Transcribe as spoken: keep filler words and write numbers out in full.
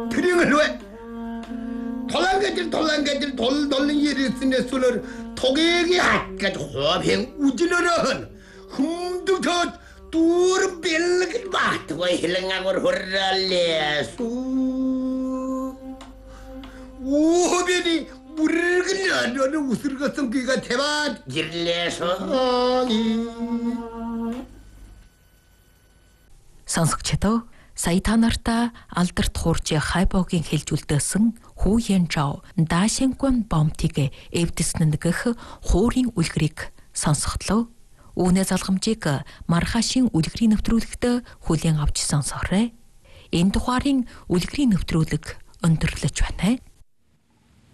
그령을 왜 돌랑개들 돌랑개들 돌돌린 예리스네 술을 토개기 학까지 호병 우질러는 흠도 저 뚜른 벨르기 마트고 힐링하고 흐랄레수 오변이 물을 그려는 우슬 같은 귀가 대박 일레서니 сонсогчдоо сая та нартаа алдарт хууржи хайбогийн хэлж үлдээсэн Хууян Жао Даашингван бомтиг эвдэснэн гэх хуурийн үлгэрийг сонсготлоо. Үүнээ залгамжийг маргаашийн үлгэрийн нэвтрүүлэгт хүлээн авч сонсоорой. Энэ тухайн үлгэрийн нэвтрүүлэг өндөрлөж байна.